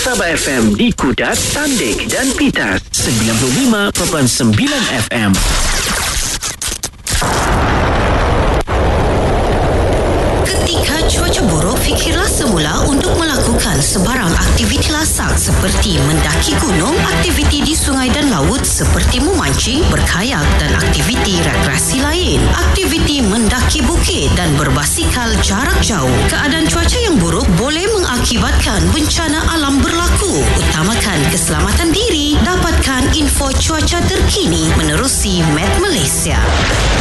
Sabah FM di Kudat, Tandik dan Pitas 95.9 FM. Ketika cuaca buruk, fikirlah semula untuk melakukan sebarang aktiviti lasak seperti mendaki gunung, aktiviti di sungai dan laut seperti memancing, berkayak dan aktiviti rekreasi lain. Aktiviti mendaki bukit dan berbasikal jarak jauh. Keadaan cuaca yang buruk boleh mengakibatkan bencana alam berlaku. Utamakan keselamatan diri. Dapatkan info cuaca terkini menerusi Met Malaysia.